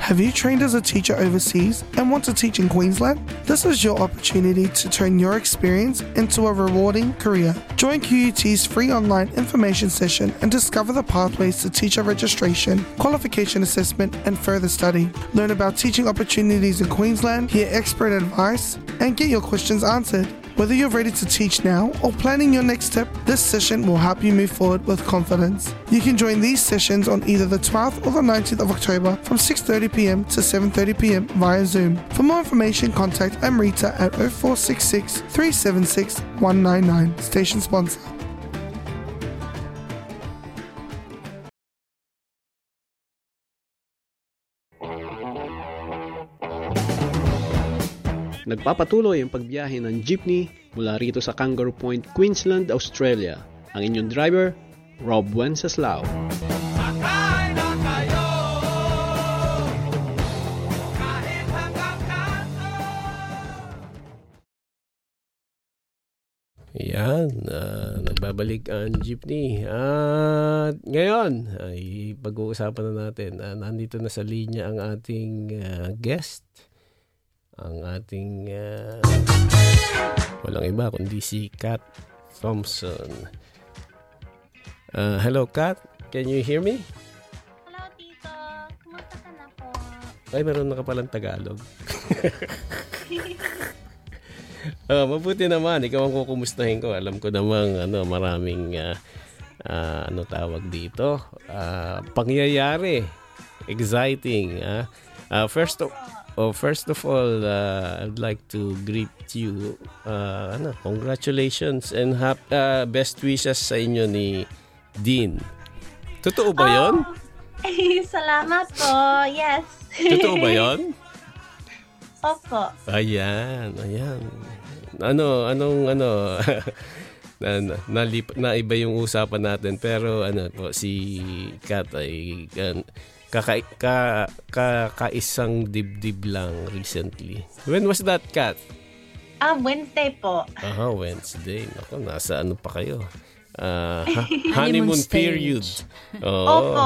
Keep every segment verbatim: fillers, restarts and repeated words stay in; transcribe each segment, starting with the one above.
Have you trained as a teacher overseas and want to teach in Queensland? This is your opportunity to turn your experience into a rewarding career. Join Q U T's free online information session and discover the pathways to teacher registration, qualification assessment, and further study. Learn about teaching opportunities in Queensland, hear expert advice, and get your questions answered. Whether you're ready to teach now or planning your next step, this session will help you move forward with confidence. You can join these sessions on either the twelfth or the nineteenth of October from six thirty p.m. to seven thirty p.m. via Zoom. For more information, contact Amrita at oh four six six, three seven six, one nine nine. Station sponsor. Nagpapatuloy ang pagbiyahe ng jeepney mula rito sa Kangaroo Point, Queensland, Australia. Ang inyong driver, Rob Wenceslao. Sakay na kayo, kahit hanggang kanto. Yan, uh, nagbabalik ang jeepney. At ngayon, ay pag-uusapan na natin. Uh, nandito na sa linya ang ating uh, guest. Ang ating uh, walang iba kundi si Kat Thompson. Uh, hello, Kat. Can you hear me? Hello, Tito. Kumusta ka na po? Ay, meron na ka palang Tagalog. uh, mabuti naman. Ikaw ang kukumustahin ko. Alam ko namang ano, maraming uh, uh, ano tawag dito. Uh, pangyayari. Exciting. Uh. Uh, first of Oh, first of all, uh, I'd like to greet you. Uh, ano, congratulations and hap, uh, best wishes sa inyo ni Dean. Totoo ba yun? Oh, salamat po. Yes. Totoo ba yun? Opo. Ayan, ayan. Ano, anong, ano, na, na, nalip, naiba yung usapan natin. Pero, ano po, si Kat ay, uh, Kaka, ka, ka, kaisang dibdib lang recently. When was that, Kat? Ah, Wednesday po. Ah, Wednesday. Naku, nasa ano pa kayo? Uh, ha- honeymoon period. Oo. Opo.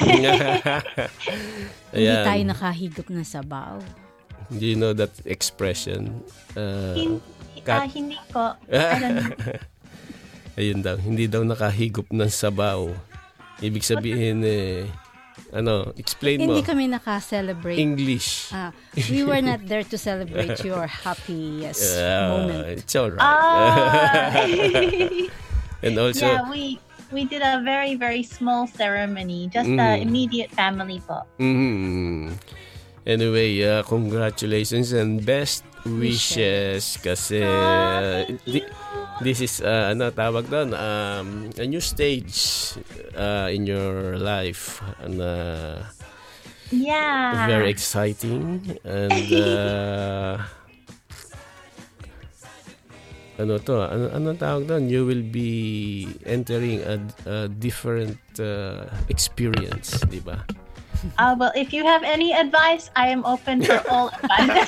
Hindi tayo nakahigop na sabaw. Do you know that expression? Uh, Hin- ah, hindi ko. I don't know. Ayun daw. Hindi daw nakahigop ng sabaw. Ibig sabihin eh, ano, explain mo. Hindi kami naka-celebrate. English. Ah, we were not there to celebrate your happiest uh, moment. It's alright. Ah. And also, yeah, we we did a very, very small ceremony. Just mm. the immediate family po. Mm-hmm. Anyway, uh, congratulations and best wishes. Kasi uh, di- this is, uh, ano tawag doon, um, a new stage uh, in your life. And, uh, yeah. very exciting. And, uh, ano to, ano, ano tawag doon? You will be entering a, a different uh, experience, di ba? Uh, well, if you have any advice, I am open for all advice.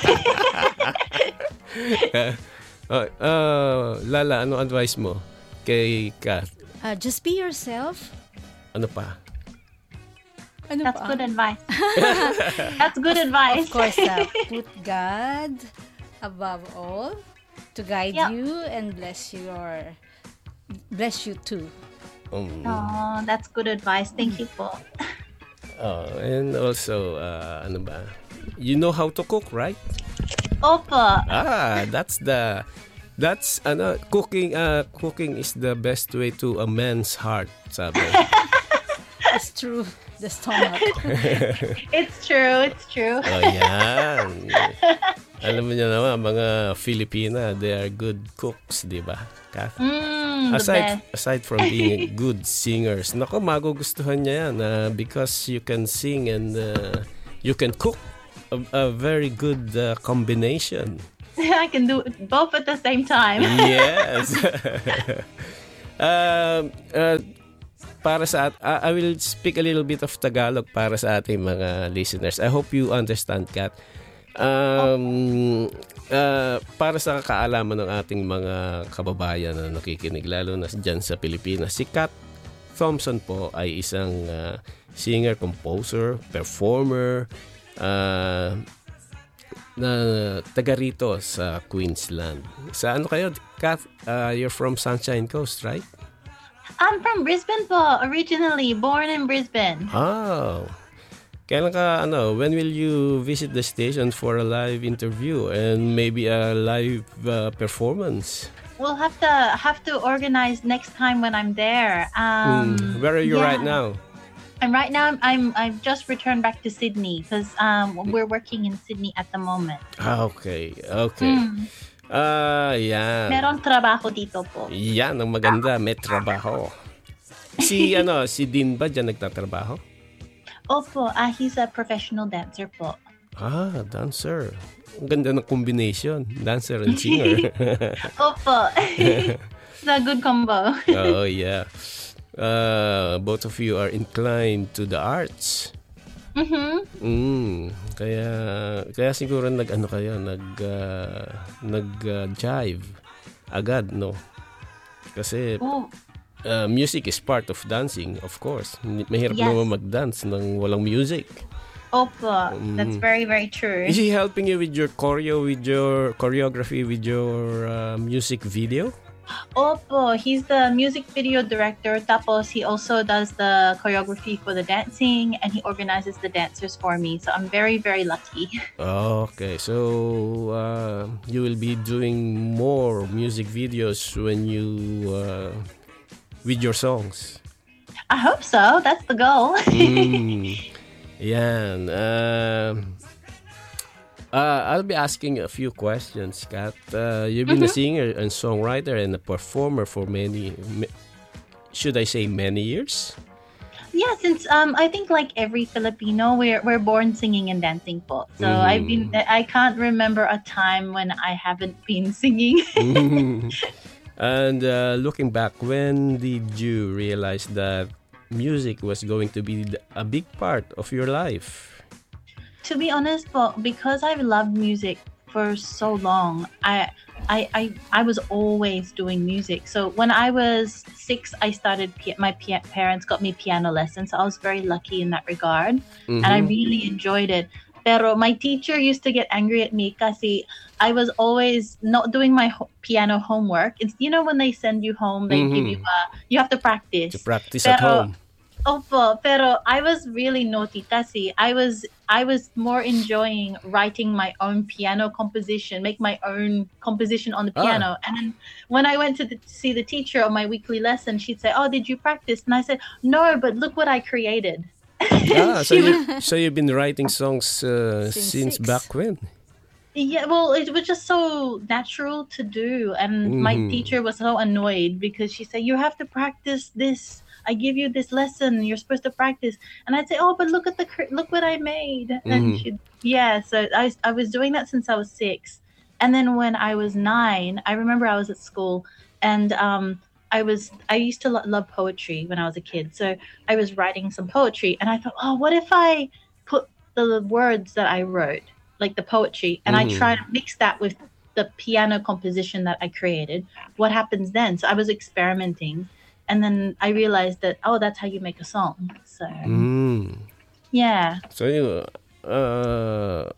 uh, uh, Lala, ano advice mo kay Kat? Uh, just be yourself. Ano pa? Ano That's pa? good advice. That's good advice. Of course, uh, put God above all to guide Yep. you and bless your bless you too. Um, Oh, that's good advice. Thank you po. oh, and also, uh, ano ba? You know how to cook, right? Opo. Ah, that's the that's ano cooking. Uh, cooking is the best way to a man's heart, sabi. It's true. The stomach. It's true. It's true. Oh, yan. Alam mo niyo naman, mga Filipina, they are good cooks, di ba? Kath? Mm, the aside best. aside from being good singers, nako, magugustuhan niya yan uh, because you can sing and uh, you can cook. A, a very good uh, combination. I can do both at the same time. Yes. um, uh, para sa uh, I will speak a little bit of Tagalog para sa ating mga listeners. I hope you understand, Kat. Um, uh, para sa kaalaman ng ating mga kababayan na nakikinig, lalo na dyan sa Pilipinas, si Kat Thompson po ay isang uh, singer, composer, performer, uh, na taga rito sa Queensland. Sa ano kayo? Kath, uh, you're from Sunshine Coast, right? I'm from Brisbane po, originally born in Brisbane. Oh. Kailan ka, ano, when will you visit the station for a live interview and maybe a live uh, performance? We'll have to have to organize next time when I'm there. Um, Mm, Where are you yeah. right now? I'm right now. I'm, I'm I've just returned back to Sydney because um we're working in Sydney at the moment. Ah, okay. Okay. Mm. Ah, yan. Meron trabaho dito po. Yan, ang maganda. May trabaho. Si, ano, si Dean ba dyan nagtatrabaho? Opo, ah he's a professional dancer po. Ah, dancer. Ang ganda ng combination. Dancer and singer. Opo, it's a good combo. Oh, yeah. Uh, both of you are inclined to the arts. Mhm. Mm, kaya kaya siguro nag ano kayo, nag uh, nag uh, jive agad, no? Kasi Oh, uh, music is part of dancing, of course. Mahirap Yes. naman mag-dance ng walang music. opo, that's Mm. very very true. Is he helping you with your choreo, with your choreography, with your uh, music video? Opo, he's the music video director. Tapos he also does the choreography for the dancing, and he organizes the dancers for me. So I'm very very lucky. Okay, so uh, you will be doing more music videos when you uh, with your songs. I hope so. That's the goal. Mm. Yan. Um, uh, I'll be asking a few questions, Kat. Uh, you've been a singer and songwriter and a performer for many, ma- should I say many years? Yeah, since um, I think like every Filipino, we're we're born singing and dancing po. So Mhm. I've been I can't remember a time when I haven't been singing. And uh, looking back, when did you realize that music was going to be th- a big part of your life? To be honest, po, because I've loved music for so long, I, I, I, I was always doing music. So when I was six, I started. Pi- my pi- parents got me piano lessons. So I was very lucky in that regard, and I Mhm. really enjoyed it. Pero my teacher used to get angry at me kasi I was always not doing my ho- piano homework. It's, you know, when they send you home, they give you Mhm. uh, you have to practice. To practice at Pero- home. Opo, pero I was really naughty kasi I was I was more enjoying writing my own piano composition, make my own composition on the Ah. piano. And then when I went to the, see the teacher on my weekly lesson, she'd say, "Oh, did you practice?" And I said, "No, but look what I created." Ah, so She you so you've been writing songs uh, Since since six. back when? Yeah, well, it was just so natural to do. And my Mhm. teacher was so annoyed because she said, "You have to practice this. I give you this lesson. You're supposed to practice." And I'd say, "Oh, but look at the cr- look what I made." And Mhm. she, yeah, so I I was doing that since I was six. And then when I was nine, I remember I was at school, and um, I was I used to lo- love poetry when I was a kid. So I was writing some poetry, and I thought, "Oh, what if I put the words that I wrote, like the poetry, and I Mhm. try to mix that with the piano composition that I created? What happens then?" So I was experimenting, and then I realized that, oh, that's how you make a song. So Mm. yeah, So you uh,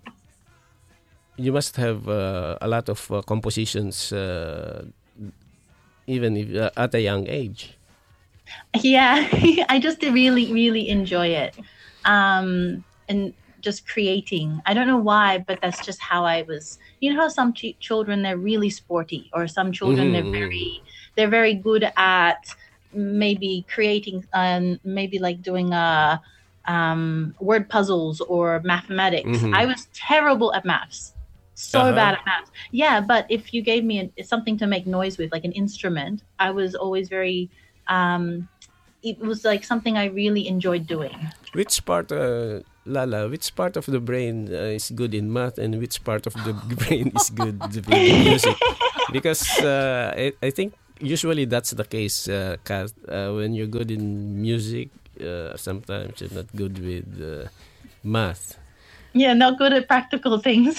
you must have uh, a lot of uh, compositions uh, even if, uh, at a young age. yeah. I just really, really enjoy it, um, and just creating. I don't know why, but that's just how I was. You know how some ch- children they're really sporty, or some children they're Mhm. very they're very good at maybe creating, um, maybe like doing uh, um, word puzzles or mathematics. Mhm. I was terrible at maths. So Uh-huh. bad at maths. Yeah, but if you gave me an, something to make noise with, like an instrument, I was always very. Um, it was like something I really enjoyed doing. Which part, uh, Lala? Which part of the brain uh, is good in math, and which part of the brain is good with music? Because uh, I, I think usually that's the case, uh, Kat. Uh, when you're good in music, uh, sometimes you're not good with uh, math. Yeah, not good at practical things.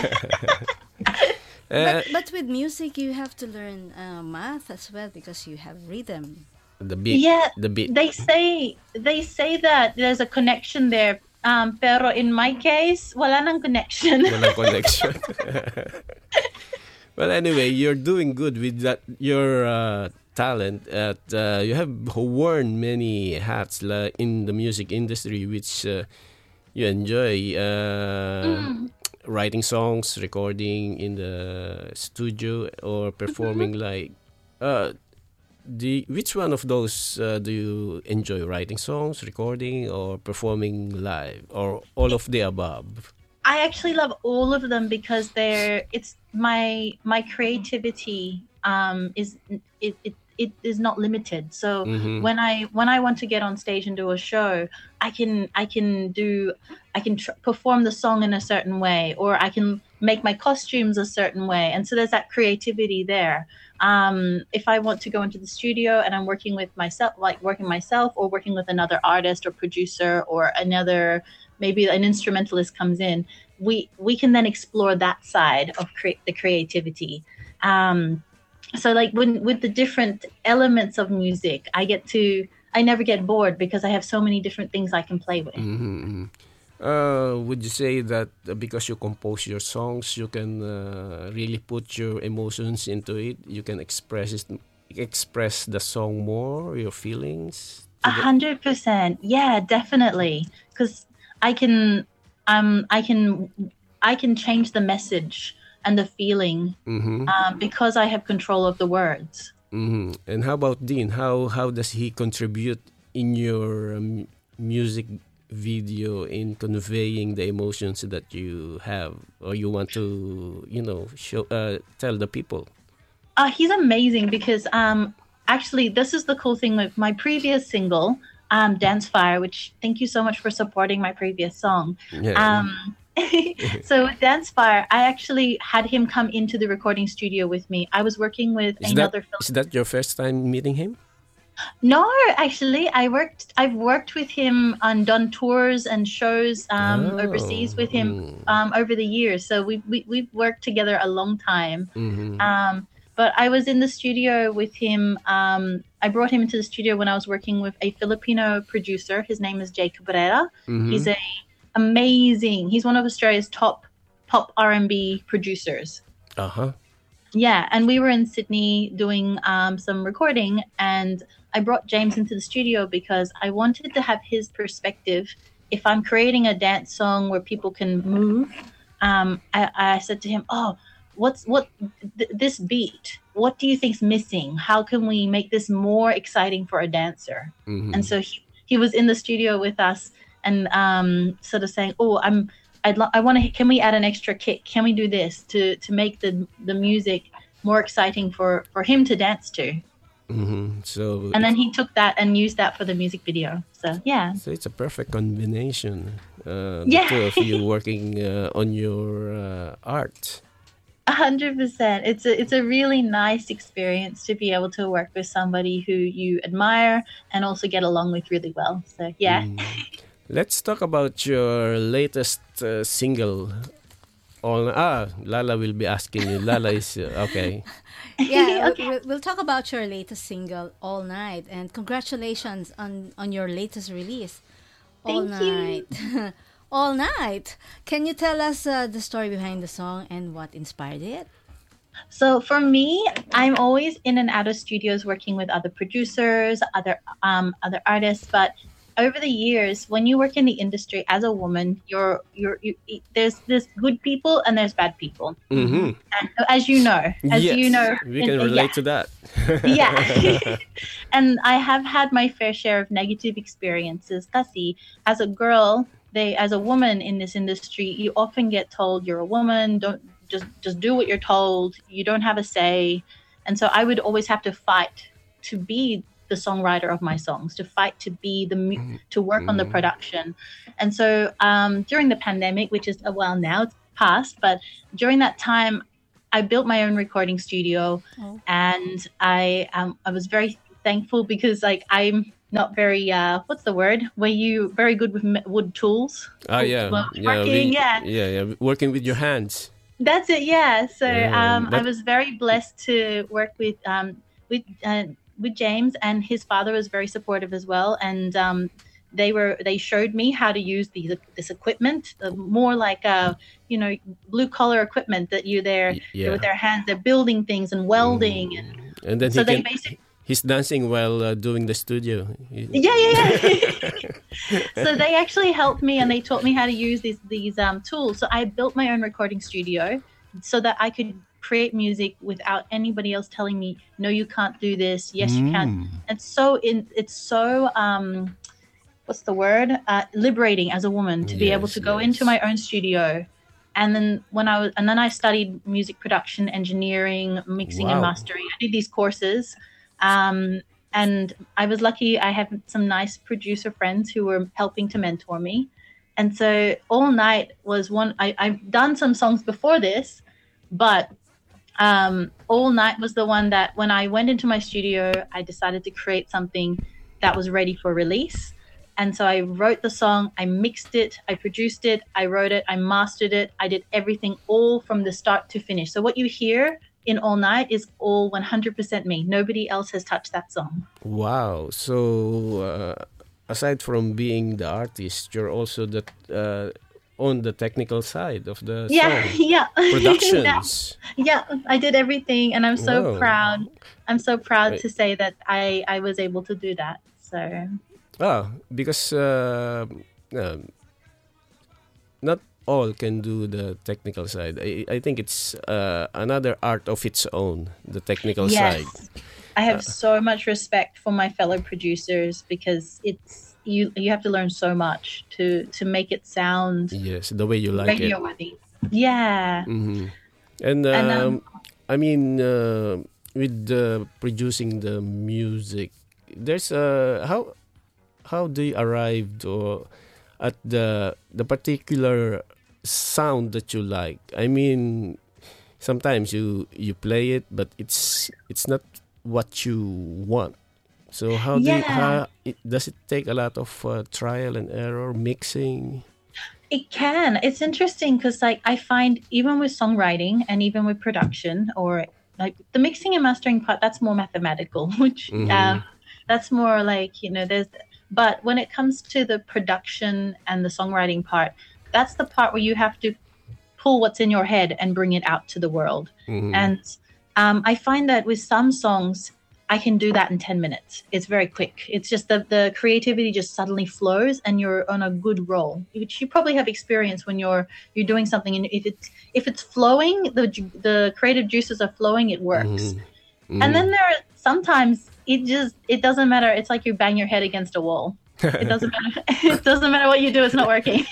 Uh, But, but with music, you have to learn uh, math as well because you have rhythm. the beat, Yeah, the beat. they say they say that there's a connection there Um, pero in my case, wala nang connection. Walang connection. Well, anyway, you're doing good with that. Your uh, talent. At uh, you have worn many hats la, in the music industry, which uh, you enjoy. Uh, Writing songs, recording in the studio, or performing like. Uh, the which one of those uh, do you enjoy? Writing songs, recording, or performing live, or all of the above? I actually love all of them because they're it's my my creativity um is it, it it is not limited. So Mhm. when I when I want to get on stage and do a show, I can I can do I can tr- perform the song in a certain way, or I can make my costumes a certain way, and so there's that creativity there. Um, if I want to go into the studio and I'm working with myself, like working myself, or working with another artist or producer or another, maybe an instrumentalist comes in, we we can then explore that side of cre- the creativity. Um, so like when with the different elements of music, I get to I never get bored because I have so many different things I can play with. Mm-hmm. Uh, would you say that uh, because you compose your songs, you can uh, really put your emotions into it? You can express it, express the song more, your feelings. A hundred percent, yeah, definitely. Because I can, um, I can, I can change the message and the feeling Mm-hmm. um, because I have control of the words. Mm-hmm. And how about Dean? How how does he contribute in your um, music video in conveying the emotions that you have or you want to, you know, show uh, tell the people? Uh, he's amazing because um, actually, this is the cool thing with my previous single, um, Dance Fire, which thank you so much for supporting my previous song. Yeah. Um, so with Dance Fire, I actually had him come into the recording studio with me. I was working with is that another film. is that your first time meeting him? No, actually, I worked. I've worked with him on done tours and shows um, Oh, overseas with him mm. um, over the years. So we we we've worked together a long time. Mhm. Um, but I was in the studio with him. Um, I brought him into the studio when I was working with a Filipino producer. His name is Jay Cabrera. Mhm. He's a amazing. He's one of Australia's top pop R and B producers. Uh-huh. Yeah, and we were in Sydney doing um, some recording, and I brought James into the studio because I wanted to have his perspective. If I'm creating a dance song where people can move, um, I, I said to him, "Oh, what's what th- this beat? What do you think's missing? How can we make this more exciting for a dancer?" Mhm. And so he, he was in the studio with us, and um, sort of saying, "Oh, I'm." I'd lo- I want to. Can we add an extra kick? Can we do this to to make the the music more exciting for for him to dance to? Mhm. So And then he took that and used that for the music video. So yeah, So it's a perfect combination. Uh, the Yeah. two of you working uh, on your uh, art. a hundred percent. It's a it's a really nice experience to be able to work with somebody who you admire and also get along with really well. So yeah. Mm. Let's talk about your latest uh, single. All ah, Lala will be asking you. Lala is uh, okay. Yeah, Okay. we'll, we'll talk about your latest single, All Night, and congratulations on on your latest release, All Thank you. Night. All Night. Can you tell us uh, the story behind the song and what inspired it? So for me, I'm always in and out of studios working with other producers, other um, other artists. But over the years, when you work in the industry as a woman, you're you're you, there's there's good people and there's bad people. Mm-hmm. And as you know, as yes, you know, we in- can uh, relate yeah. to that. Yeah. And I have had my fair share of negative experiences. Kasi, as a girl, they as a woman in this industry, you often get told you're a woman, don't just just do what you're told, you don't have a say. And so I would always have to fight to be the songwriter of my songs, to fight to be the mu- to work on the production. And so um, during the pandemic, which is a while now, it's past, but during that time, I built my own recording studio, Oh. and I um, I was very thankful because like I'm not very uh, what's the word? Were you very good with me- wood tools? Ah, yeah, Well, yeah, working, we- yeah. yeah, yeah, working with your hands. That's it, yeah. So Yeah, um, I but- was very blessed to work with um, with uh, with James, and his father was very supportive as well. And um, they were they showed me how to use these this equipment, uh, more like uh you know blue collar equipment that you there Y- yeah. with their hands. They're building things and welding, and And then so he they can, basically. he's dancing while uh, doing the studio. He- Yeah, yeah, yeah. So they actually helped me, and they taught me how to use these these um, tools. So I built my own recording studio so that I could create music without anybody else telling me, no, you can't do this. Yes, you can. It's so in. It's so um, what's the word? Uh, liberating as a woman to be able Yes, to go yes. into my own studio. And then when I was, and then I studied music production, engineering, mixing and Wow. mastering. I did these courses. Um, and I was lucky I have some nice producer friends who were helping to mentor me. And so All Night was one, I, I've done some songs before this, but um, All Night was the one that when I went into my studio, I decided to create something that was ready for release. And so I wrote the song, I mixed it, I produced it, I wrote it, I mastered it. I did everything all from the start to finish. So what you hear in All Night is all one hundred percent me. Nobody else has touched that song. Wow. So, uh, aside from being the artist, you're also the uh, on the technical side of the Yeah, song. yeah. Productions. Yeah, I did everything, and I'm so Wow. proud. I'm so proud Right. to say that I, I was able to do that. So, Ah, because uh, um, not all can do the technical side. I, I think it's uh, another art of its own, the technical side. yes. I have so much respect for my fellow producers because it's you you have to learn so much to to make it sound Yes, the way you like it. radio worthy. Yeah. hmm And, um, And, um, I mean, uh, with the producing the music, there's a how how do you arrive to, at the the particular sound that you like? I mean, sometimes you you play it, but it's it's not what you want. So how do you, Yeah. how, it, does it take a lot of uh, trial and error mixing? It can. It's interesting because, like, I find even with songwriting and even with production, or like the mixing and mastering part, that's more mathematical. Which Mhm. um, that's more like you know, there's. But when it comes to the production and the songwriting part, that's the part where you have to pull what's in your head and bring it out to the world. Mhm. And um, I find that with some songs, I can do that in ten minutes. It's very quick. It's just the, the creativity just suddenly flows and you're on a good roll, which you probably have experienced when you're you're doing something. And if it's if it's flowing, the ju- the creative juices are flowing, it works. Mhm. And then there are sometimes it just it doesn't matter. It's like you bang your head against a wall. It doesn't matter. It doesn't matter what you do. It's not working.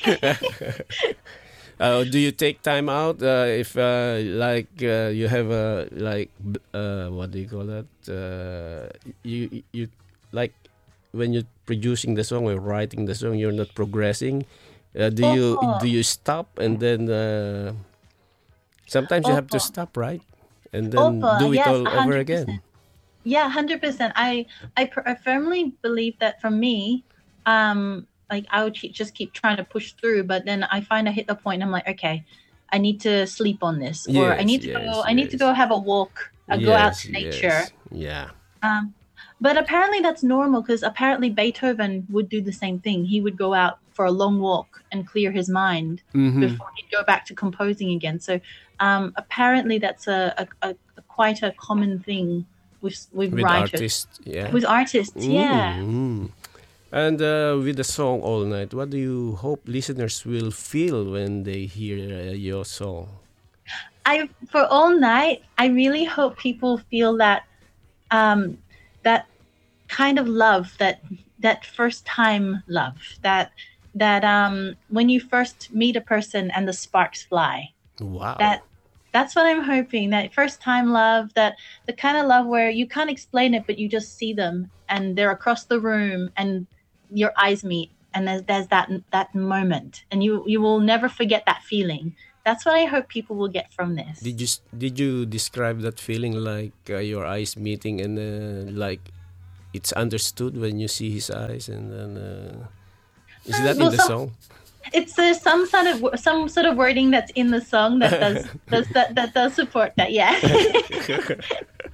Uh, do you take time out uh, if uh, like uh, you have a like b- uh, what do you call that? Uh, you you like when you're producing the song or writing the song, you're not progressing. Uh, do you Opo. do you stop and then uh, sometimes you have to Opo. stop, right? And then Opo, do it yes, all over one hundred percent. again. Yeah, one hundred percent. I I, pr- I firmly believe that for me, um, like I would keep, just keep trying to push through, but then I find I hit a point and I'm like, okay, I need to sleep on this, or I Yes, need to yes, go. I need to yes. go have a walk. I go out Yes, to nature. yes. Yeah. Um, but apparently that's normal because apparently Beethoven would do the same thing. He would go out for a long walk and clear his mind Mhm. before he'd go back to composing again. So um, apparently that's a, a, a, a quite a common thing with with, With writers, artists, yeah. with artists. Yeah. Mm. And uh, with the song All Night, what do you hope listeners will feel when they hear uh, your song? I for All Night, I really hope people feel that um, that kind of love, that that first time love, that that um, when you first meet a person and the sparks fly. Wow. That that's what I'm hoping. That first time love, that the kind of love where you can't explain it, but you just see them and they're across the room and your eyes meet, and there's there's that that moment, and you you will never forget that feeling. That's what I hope people will get from this. Did you s- did you describe that feeling like uh, your eyes meeting and uh, like it's understood when you see his eyes and then uh, is that Well, in the some- song? It's uh, some sort of wo- some sort of wording that's in the song that does does that, that does support that. Yeah.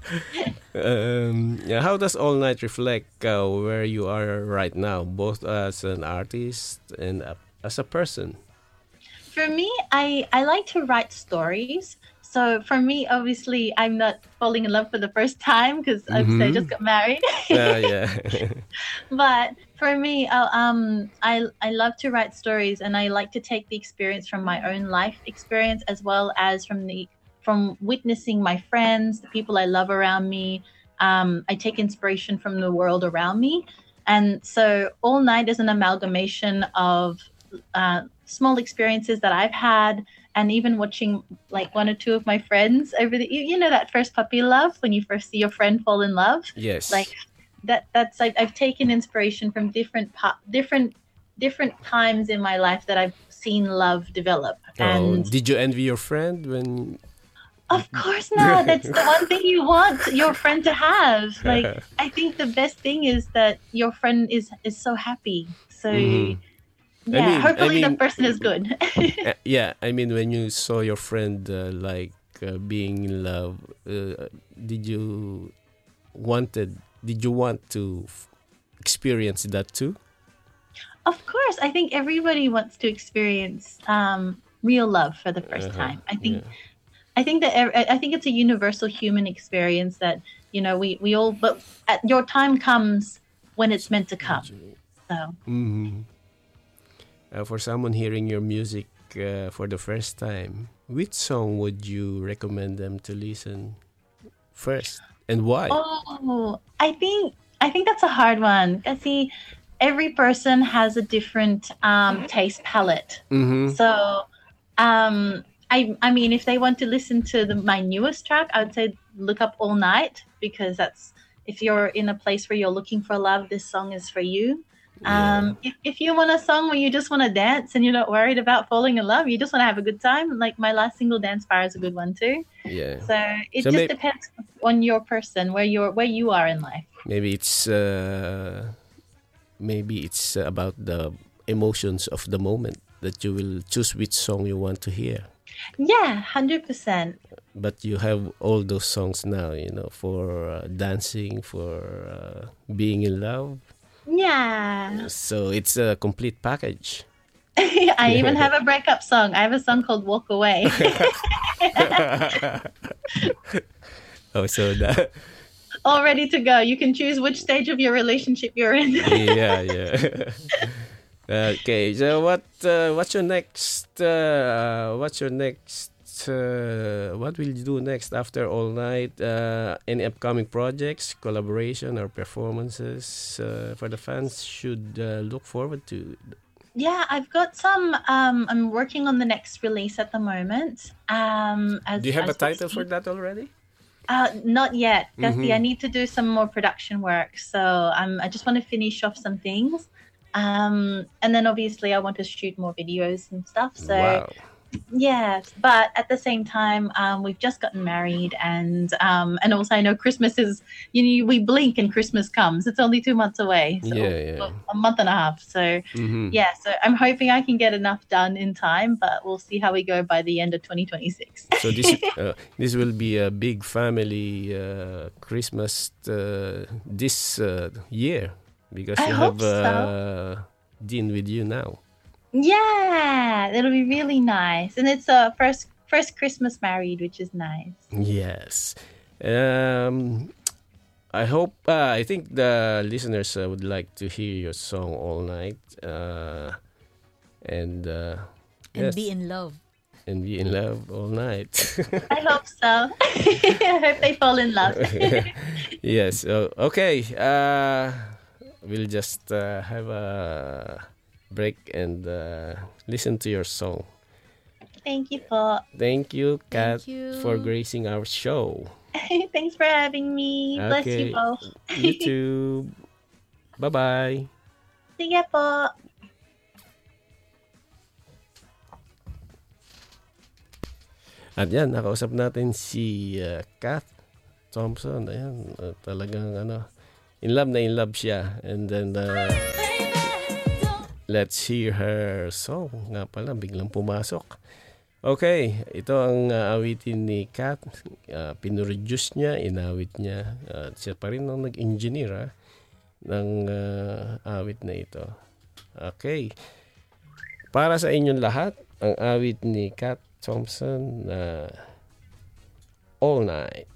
um, yeah, how does All Night reflect uh, where you are right now, both as an artist and uh, as a person? For me, I, I like to write stories. So for me, obviously, I'm not falling in love for the first time because obviously I Mhm. just got married. Uh, yeah. But for me, uh, um, I I love to write stories, and I like to take the experience from my own life experience as well as from the from witnessing my friends, the people I love around me. Um, I take inspiration from the world around me, and so All Night is an amalgamation of uh, small experiences that I've had, and even watching like one or two of my friends over the you, you know that first puppy love when you first see your friend fall in love. Yes. Like that that's I've, I've taken inspiration from different po- different different times in my life that I've seen love develop. Oh, And did you envy your friend when? of course not. That's the one thing you want your friend to have. Like I think the best thing is that your friend is is so happy. So Mhm. I yeah, mean- I hopefully mean- the person is good. Uh, yeah, I mean, when you saw your friend uh, like uh, being in love, uh, did you wanted? Did you want to f- experience that too? Of course, I think everybody wants to experience um, real love for the 1st Uh-huh, time. I think yeah. I think that ev- I I think it's a universal human experience that you know we we all. But at, your time comes when it's meant to come. So Mhm. Uh, for someone hearing your music uh, for the first time, which song would you recommend them to listen first, and why? oh, I think I think that's a hard one. I see every person has a different um, taste palette. Mm-hmm. So, um, I I mean, if they want to listen to the, my newest track, I would say look up All Night because that's if you're in a place where you're looking for love, this song is for you. Um, if, if you want a song where you just want to dance and you're not worried about falling in love, you just want to have a good time. Like my last single, Dance Fire, is a good one too. Yeah. So it So just may- depends on your person, where you're where you are in life. Maybe it's uh, maybe it's about the emotions of the moment that you will choose which song you want to hear. Yeah, hundred percent. But you have all those songs now, you know, for uh, dancing, for uh, being in love. Yeah. So it's a complete package. I even have a breakup song. I have a song called Walk Away. Oh, so that. All ready to go. You can choose which stage of your relationship you're in. Yeah, yeah. Okay, so what? Uh, what's your next? Uh, what's your next? Uh, what will you do next after All Night? Uh, any upcoming projects, collaboration, or performances uh, for the fans should uh, look forward to? Yeah, I've got some. Um, I'm working on the next release at the moment. Um, as, Do you have a as we title for speak. that already? Uh, not yet, Gussie. Mhm. I need to do some more production work. So um, I just want to finish off some things. Um, and then obviously I want to shoot more videos and stuff. So Wow. yeah, but at the same time, um, we've just gotten married, and um, and also I know Christmas is you know we blink and Christmas comes. It's only two months away. So, Yeah, yeah. well, a month and a half. So Mhm. yeah, so I'm hoping I can get enough done in time, but we'll see how we go by the end of twenty twenty-six. So this uh, this will be a big family uh, Christmas uh, this uh, year because I you hope have uh, Dean with you now. Yeah, it'll be really nice, and it's a first first Christmas married, which is nice. Yes. Um, I hope. Uh, I think the listeners uh, would like to hear your song All Night, uh, and uh, And yes, be in love. and be in love all night. I hope so. I hope they fall in love. Yes. Uh, okay. Uh, we'll just uh, have a break and uh, listen to your song. Thank you, po. Thank you, Kat, Thank you. for gracing our show. Thanks for having me. Bless Okay. you both. YouTube. Bye-bye. Sige po. At yan, nakausap natin si uh, Kath Thompson. Ayan, uh, talagang ano, in love na in love siya. And then, uh, let's hear her song. Nga pala, biglang pumasok. Okay, ito ang uh, awitin ni Kat. Uh, pinroduce niya, inawit niya. Uh, siya pa rin ang nag-engineer ha, ng uh, awit na ito. Okay. Para sa inyong lahat, ang awit ni Kat Thompson na uh, All Night.